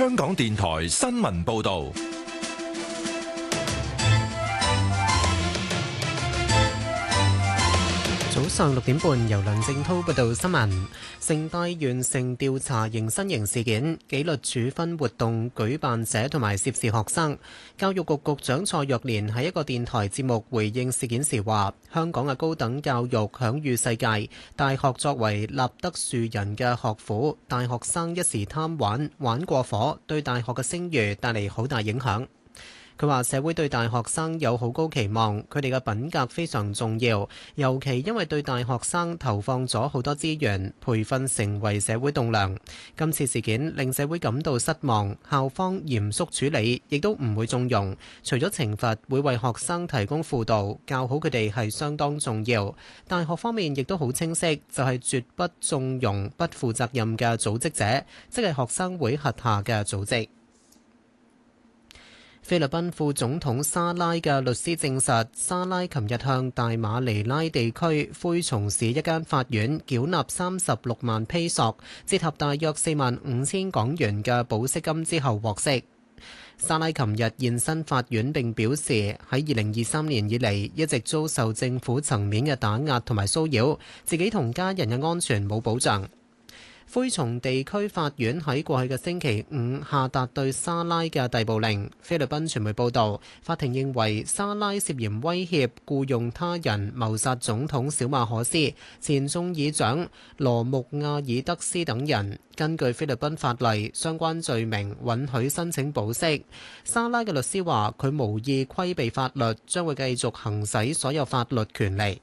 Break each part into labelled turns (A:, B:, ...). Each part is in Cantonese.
A: 香港電台新聞報道。
B: 早上6點半，由梁正滔報道新聞。城大完成調查迎新型事件紀律處分活動舉辦者同埋涉事學生。教育局局長蔡若蓮喺一個電台節目回應事件時話：香港嘅高等教育享譽世界，大學作為立德樹人嘅學府，大學生一時貪玩，玩過火，對大學嘅聲譽帶嚟好大影響。佢話社會對大學生有好高期望，佢哋嘅品格非常重要，尤其因為對大學生投放咗好多資源，培訓成為社會棟樑。今次事件令社會感到失望，校方嚴肅處理，亦都唔會縱容。除咗懲罰，會為學生提供輔導，教好佢哋係相當重要。大學方面亦都好清晰，就係絕不縱容不負責任嘅組織者，即係學生會轄下嘅組織。菲律賓副總統沙拉嘅律師證實，沙拉琴日向大馬尼拉地區灰松市一間法院繳納36萬披索，折合大約45000港元嘅保釋金之後獲釋。沙拉琴日現身法院並表示，喺2023年以嚟一直遭受政府層面嘅打壓同埋騷擾，自己同家人嘅安全冇保障。灰松地區法院喺過去嘅星期五下達對沙拉嘅逮捕令。菲律賓傳媒報導，法庭認為沙拉涉嫌威脅僱用他人謀殺總統小馬可斯、前眾議長羅穆亞爾德斯等人。根據菲律賓法例，相關罪名允許申請保釋。沙拉嘅律師話：佢無意規避法律，將會繼續行使所有法律權利。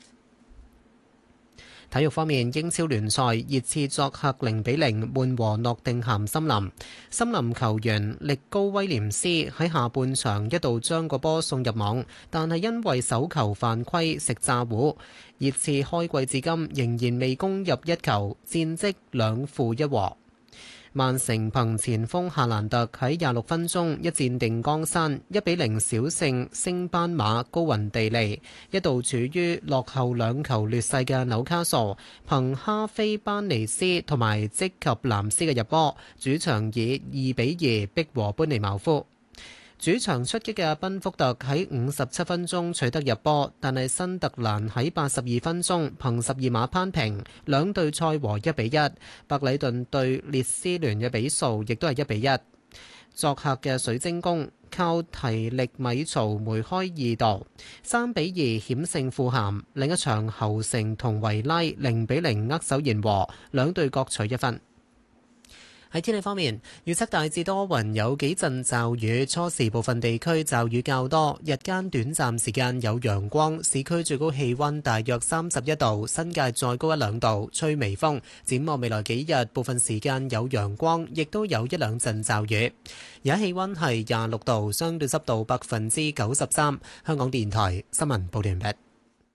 B: 體育方面，英超聯賽熱刺作客0-0悶和諾定咸森林。森林球員力高威廉斯喺下半場一度將個波送入網，但係因為手球犯規食炸糊。熱刺開季至今仍然未攻入一球，戰績2負1和。曼城憑前鋒夏蘭特喺26分鐘一戰定江山，1-0小勝升班馬高雲地利。一度處於落後2球劣勢嘅紐卡素，憑哈菲班尼斯同埋積及藍斯嘅入波，主場以2-2逼和班尼茅夫。主場出擊嘅賓福特喺57分鐘取得入波，但係新特蘭喺82分鐘憑12碼扳平，兩隊賽和1-1。白禮頓對列斯聯嘅比數亦都係1-1。作客嘅水晶宮靠提力米曹梅開二度，3-2險勝富咸。另一場侯城同維拉0-0握手言和，兩隊各取1分。喺天氣方面，預測大致多雲，有幾陣驟雨，初時部分地區驟雨較多，日間短暫時間有陽光，市區最高氣溫大約31度，新界再高1-2度，吹微風。展望未來幾日，部分時間有陽光，亦都有1-2陣驟雨。而家氣溫係26度，相對濕度93%。香港電台新聞報道完畢。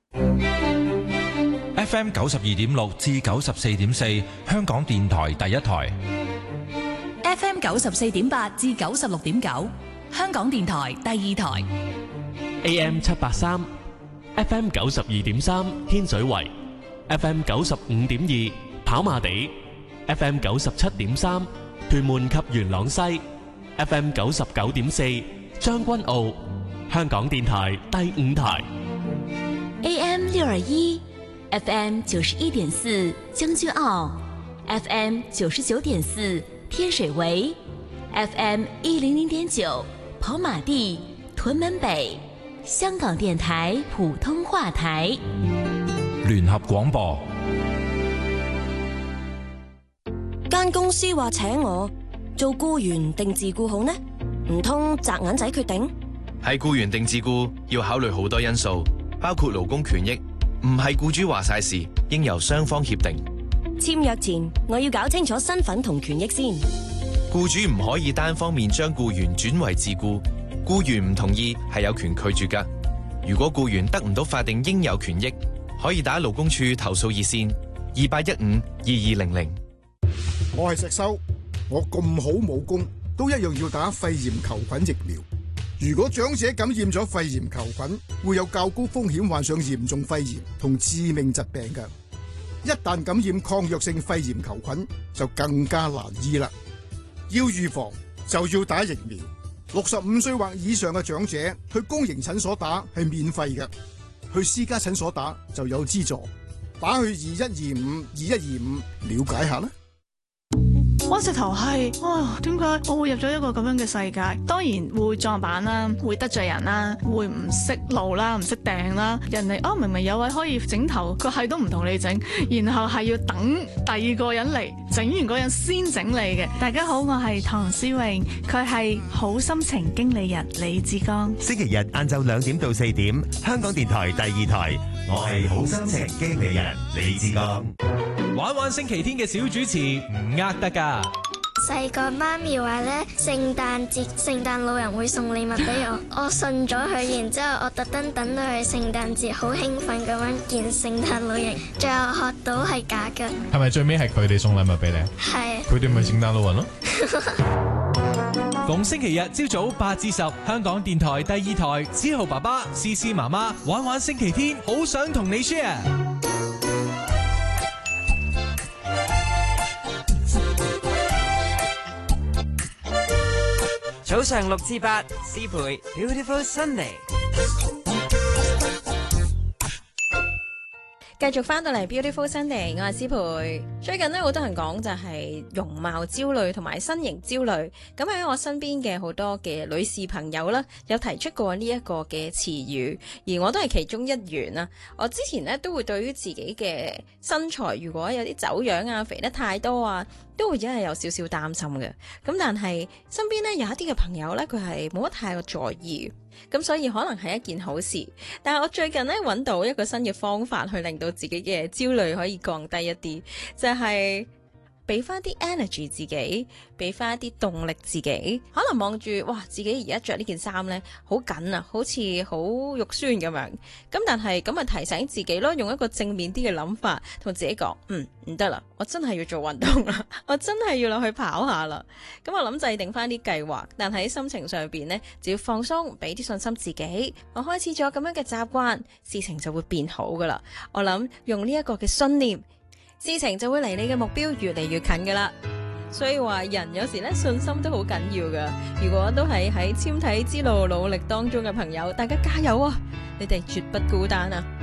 A: FM 92.6至94.4，香港電台第一台。
C: FM 94.8至96.9，香港電台第二台。
D: AM 783 FM 92.3天水圍， FM 95.2跑馬地， FM 97.3屯門及元朗西， FM 99.4將軍澳，香港電台第五台。
C: AM 621 FM 91.4將軍澳， FM 99.4天水圍， FM 100.9跑馬地屯門北，香港電台普通話台。
A: 聯合廣播。
E: 間公司話請我做僱員定自僱好呢？唔通擲眼仔決定？
F: 係僱員定自僱要考慮好多因素，包括勞工權益，唔係僱主話晒事，應由雙方協定。
E: 簽約前我要搞清楚身份同權益先。
F: 僱主唔可以單方面將僱員轉為自僱，僱員唔同意係有權拒絕㗎。如果僱員得唔到法定應有權益，可以打勞工處投訴熱線28152200。
G: 我係石修，我咁好武功，都一樣要打肺炎球菌疫苗。如果長者感染咗肺炎球菌，會有較高風險患上嚴重肺炎同致命疾病㗎。一旦感染抗藥性肺炎球菌，就更加難醫啦。 要預防就要打疫苗。65歲或以上嘅長者去公營診所打係免費嘅，去私家診所打就有資助。打去2125了解下啦。
H: 我直頭係，點解我會入咗一個咁樣嘅世界？當然會撞板啦，會得罪人啦，會唔識路啦，唔識掟啦。人哋明明有位可以整頭，佢係都唔同你整，然後係要等第二個人嚟整完嗰人先整你嘅。大家好，我係唐詩詠，佢係好心情經理人李志剛。
I: 星期日晏晝2點到4點，香港電台第2台，我係好心情經理人李志剛。
J: 玩玩星期天嘅小主持唔呃得㗎。
K: 細個媽咪話咧，聖誕節聖誕老人會送禮物俾我，我信咗佢，然之後我特登等到佢聖誕節，好興奮咁樣見聖誕老人，最後學到係假嘅。
J: 係咪最尾係佢哋送禮物俾你？
K: 係。
J: 佢哋咪聖誕老人咯。逢星期日朝早8至10，香港電台第2台，梓豪爸爸、思思媽媽玩玩星期天，好想同你 share。
L: 早上6至8，思培 Beautiful Sunday。
M: 繼續翻到嚟 Beautiful Sunday， 我係思培。最近呢，好多人講就係容貌焦慮同埋身形焦慮。咁喺我身邊嘅好多嘅女士朋友啦，有提出過呢一個嘅詞語，而我都係其中一員啦。我之前呢，都會對於自己嘅身材，如果有啲走樣啊、肥得太多啊，都會真係有少少擔心嘅。咁但係身邊呢，有一啲嘅朋友呢，佢係冇乜太過在意。咁所以可能係一件好事，但係我最近呢，揾到一個新嘅方法去令到自己嘅焦慮可以降低一啲，就係俾翻啲 energy 自己，俾翻一啲動力自己。可能望住哇，自己而家着呢件衫呢，好緊啊，好似好肉酸咁樣。咁但係咁咪提醒自己咯，用一個正面啲嘅諗法，同自己講，唔得啦，我真係要做運動啦，我真係要落去跑下啦。咁我諗制定翻啲計劃，但喺心情上邊呢，就要放鬆，俾啲信心自己。我開始咗咁樣嘅習慣，事情就會變好噶啦。我諗用呢一個嘅信念，事情就會離你嘅目標越嚟越近噶啦。所以話人有時咧，信心都好緊要噶。如果都係喺纖體之路努力當中嘅朋友，大家加油啊！你哋絕不孤單啊！